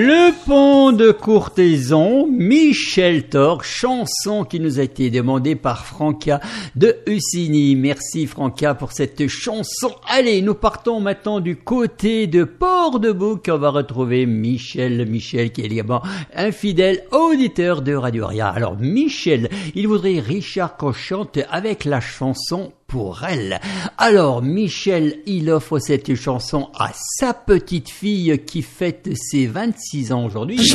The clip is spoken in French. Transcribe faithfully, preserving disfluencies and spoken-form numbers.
Le pont de Courthézon, Michel Thor, chanson qui nous a été demandée par Franca de Ussigny. Merci Franca pour cette chanson. Allez, nous partons maintenant du côté de Port-de-Bouc. On va retrouver Michel, Michel qui est également un fidèle auditeur de Radio Aria. Alors Michel, il voudrait Richard qu'on chante avec la chanson pour elle. Alors Michel, il offre cette chanson à sa petite fille qui fête ses vingt-six ans aujourd'hui.